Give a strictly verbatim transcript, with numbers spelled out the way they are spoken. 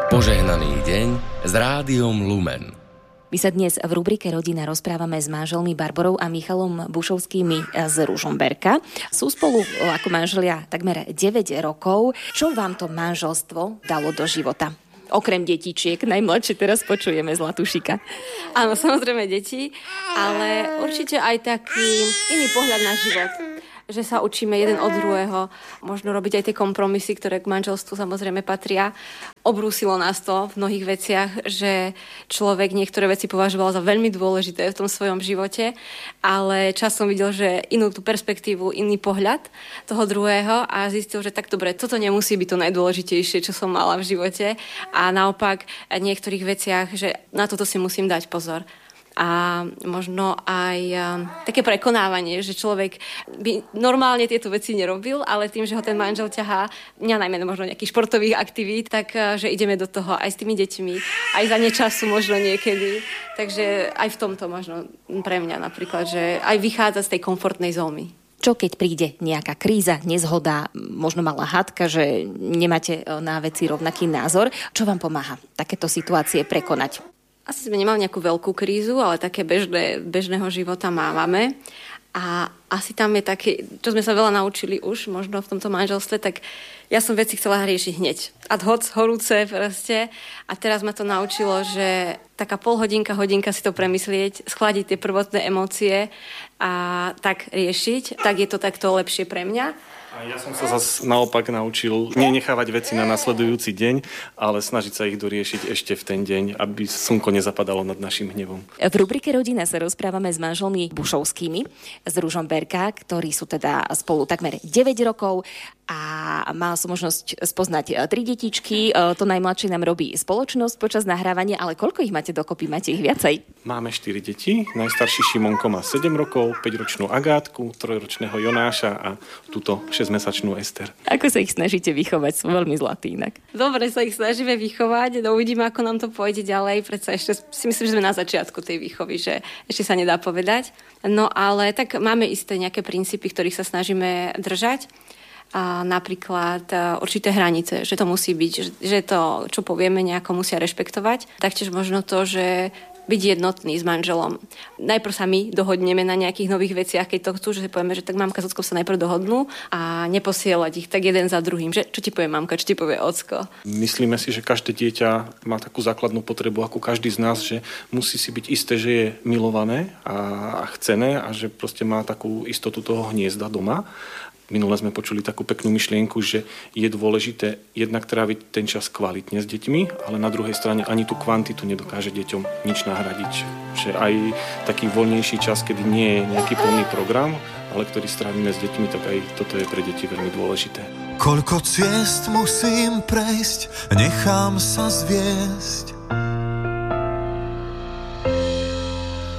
Požehnaný deň s Rádiom Lumen. My sa dnes v rubrike Rodina rozprávame s manželmi Barborou a Michalom Bušovskými z Ružomberka. Sú spolu ako manželia takmer deväť rokov. Čo vám to manželstvo dalo do života? Okrem detičiek, najmladšie teraz počujeme Zlatušika. Áno, samozrejme deti, ale určite aj taký iný pohľad na život. Že sa učíme jeden od druhého, možno robiť aj tie kompromisy, ktoré k manželstvu samozrejme patria. Obrúsilo nás to v mnohých veciach, že človek niektoré veci považoval za veľmi dôležité v tom svojom živote, ale časom videl, že inú tú perspektívu, iný pohľad toho druhého a zistil, že tak dobre, toto nemusí byť to najdôležitejšie, čo som mala v živote a naopak v niektorých veciach, že na toto si musím dať pozor. A možno aj um, také prekonávanie, že človek by normálne tieto veci nerobil, ale tým, že ho ten manžel ťahá, mňa najmä možno nejakých športových aktivít, tak uh, že ideme do toho aj s tými deťmi, aj za nečasu možno niekedy. Takže aj v tomto možno pre mňa napríklad, že aj vychádza z tej komfortnej zóny. Čo keď príde nejaká kríza, nezhoda, možno malá hádka, že nemáte na veci rovnaký názor, čo vám pomáha takéto situácie prekonať? Asi sme nemali nejakú veľkú krízu, ale také bežné, bežného života mávame. A asi tam je také, čo sme sa veľa naučili už, možno v tomto manželstve, tak ja som veci chcela riešiť hneď. Ad hoc, horúce proste. A teraz ma to naučilo, že taká pol hodinka, hodinka si to premyslieť, schladiť tie prvotné emócie a tak riešiť, tak je to takto lepšie pre mňa. A ja som sa zase naopak naučil nenechávať veci na nasledujúci deň, ale snažiť sa ich doriešiť ešte v ten deň, aby slnko nezapadalo nad našim hnevom. V rubrike Rodina sa rozprávame s manželmi Bušovskými z Ružomberka, ktorí sú teda spolu takmer deväť rokov a mala som možnosť spoznať tri detičky. To najmladšie nám robí spoločnosť počas nahrávania, ale koľko ich máte dokopy? Máte ich viacej? Máme štyri deti. Najstarší Šimonko má sedem rokov, päťročnú Agátku, trojročného Jonáša a túto šesťmesačnú Ester. Ako sa ich snažíte vychovať? Sú veľmi zlatí inak. Dobre sa ich snažíme vychovať, no uvidíme, ako nám to pôjde ďalej. Predsa ešte si myslím, že sme na začiatku tej výchovy, že ešte sa nedá povedať. No ale tak máme isté nejaké princípy, ktorých sa snažíme držať. A napríklad určité hranice, že to musí byť, že to, čo povieme, nejako musia rešpektovať. Taktiež možno to, že byť jednotný s manželom. Najprv sa my dohodneme na nejakých nových veciach, keď to chcú, že si povieme, že tak mamka s ockom sa najprv dohodnú a neposielať ich tak jeden za druhým. Že, čo ti povie mamka, čo ti povie ocko. Myslíme si, že každé dieťa má takú základnú potrebu, ako každý z nás, že musí si byť isté, že je milované a, a chcené a že proste má takú istotu toho hniezda doma. Minule sme počuli takú peknú myšlienku, že je dôležité jednak tráviť ten čas kvalitne s deťmi, ale na druhej strane ani tú kvantitu nedokáže deťom nič nahradiť. Že aj taký voľnejší čas, kedy nie je nejaký plný program, ale ktorý strávime s deťmi, tak aj toto je pre deti veľmi dôležité. Koľko ciest musím prejsť, nechám sa zviesť.